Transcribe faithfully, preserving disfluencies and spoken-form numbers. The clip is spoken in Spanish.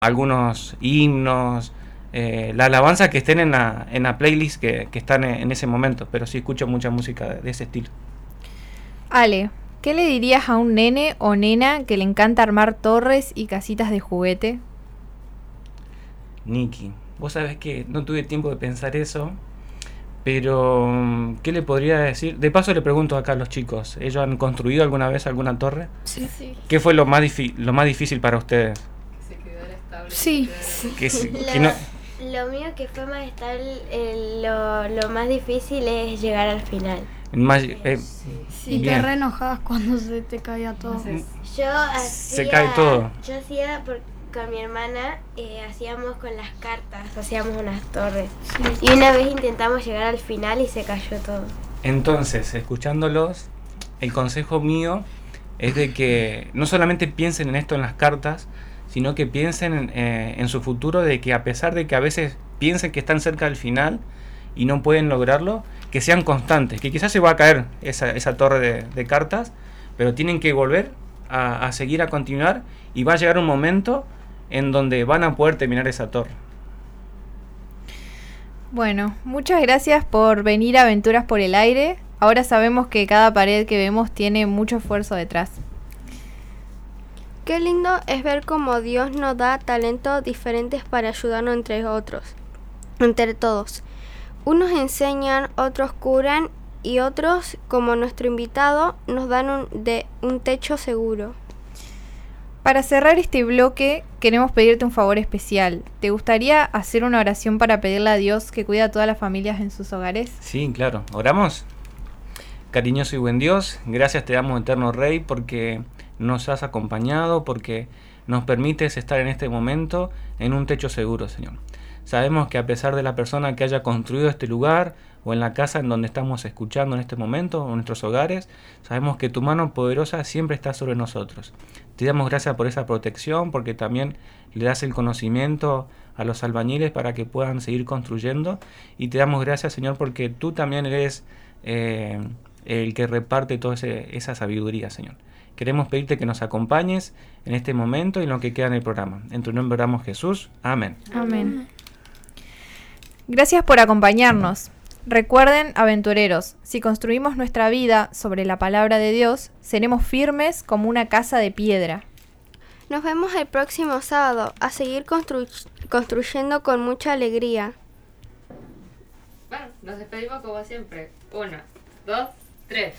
algunos himnos, eh, la alabanza que estén en la, en la playlist que, que están en, en ese momento, pero sí escucho mucha música de, de ese estilo. Ale, ¿qué le dirías a un nene o nena que le encanta armar torres y casitas de juguete? Nicky, vos sabés que no tuve tiempo de pensar eso, pero ¿qué le podría decir? De paso le pregunto acá a los chicos, ¿ellos han construido alguna vez alguna torre? Sí. sí. ¿Qué fue lo más, difi- lo más difícil para ustedes? Que se quedara estable. Sí. Que, si- Lo, que no... lo mío que fue más estable, eh, lo, lo más difícil es llegar al final. Más, eh, Y te bien. re enojabas cuando se te caía todo. Entonces, Yo hacía, Se cae todo. Yo hacía por, con mi hermana, eh, hacíamos con las cartas, hacíamos unas torres. Sí. Y una vez intentamos llegar al final y se cayó todo. Entonces, escuchándolos, el consejo mío es de que no solamente piensen en esto en las cartas, sino que piensen en, eh, en su futuro, de que a pesar de que a veces piensen que están cerca del final y no pueden lograrlo, que sean constantes, que quizás se va a caer esa, esa torre de, de cartas, pero tienen que volver a, a seguir, a continuar, y va a llegar un momento en donde van a poder terminar esa torre. Bueno, muchas gracias por venir a Aventuras por el Aire. Ahora sabemos que cada pared que vemos tiene mucho esfuerzo detrás. Qué lindo es ver cómo Dios nos da talentos diferentes para ayudarnos entre otros, entre todos. Unos enseñan, otros curan y otros, como nuestro invitado, nos dan un, de, un techo seguro. Para cerrar este bloque, queremos pedirte un favor especial. ¿Te gustaría hacer una oración para pedirle a Dios que cuide a todas las familias en sus hogares? Sí, claro. ¿Oramos? Cariñoso y buen Dios, gracias te damos, eterno Rey, porque nos has acompañado, porque nos permites estar en este momento en un techo seguro, Señor. Sabemos que a pesar de la persona que haya construido este lugar, o en la casa en donde estamos escuchando en este momento, o en nuestros hogares, sabemos que tu mano poderosa siempre está sobre nosotros. Te damos gracias por esa protección, porque también le das el conocimiento a los albañiles para que puedan seguir construyendo, y te damos gracias, Señor, porque tú también eres eh, el que reparte toda ese, esa sabiduría, Señor. Queremos pedirte que nos acompañes en este momento y en lo que queda en el programa. En tu nombre oramos, Jesús. Amén. Amén. Gracias por acompañarnos. Recuerden, aventureros, si construimos nuestra vida sobre la palabra de Dios, seremos firmes como una casa de piedra. Nos vemos el próximo sábado, a seguir constru- construyendo con mucha alegría. bueno, nos despedimos como siempre. Una, dos, tres.